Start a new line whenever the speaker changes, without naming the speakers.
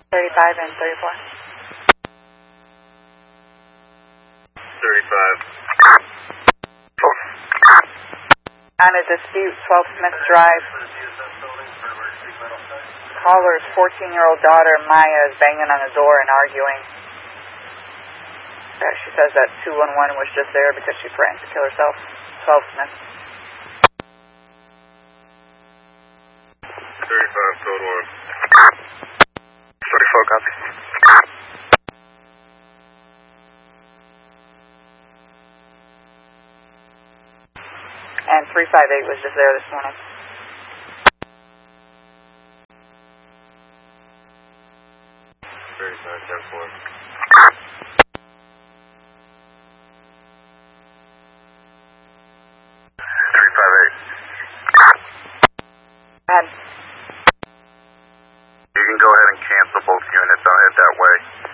35 and 34.
35.
On a dispute, 12 Smith Drive. Caller's 14-year-old daughter, Maya, is banging on the door and arguing. She says that 211 was just there because she threatened to kill herself. 12 Smith.
35, code 1.
34, copy.
And 358 was just there this morning.
You can go ahead and cancel both units. I'll head that way.